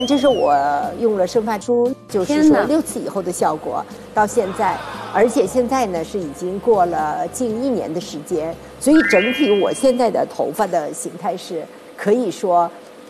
这是我用了生发梳，就是说6次以后的效果，到现在，而且现在呢是已经过了近1年的时间，所以整体我现在的头发的形态是可以说